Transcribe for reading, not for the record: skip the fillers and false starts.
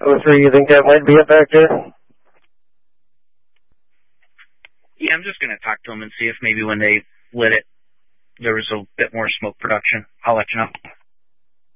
03, you think that might be it back there? Yeah, I'm just going to talk to them and see if maybe when they lit it, there was a bit more smoke production. I'll let you know.